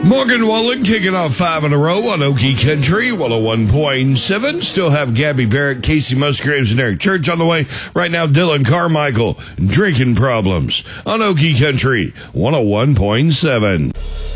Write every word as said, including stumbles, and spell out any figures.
Morgan Wallen kicking off five in a row on Okie Country, one oh one point seven. Still have Gabby Barrett, Casey Musgraves, and Eric Church on the way. Right now, Dylan Carmichael, Drinking Problems on Okie Country, one oh one point seven.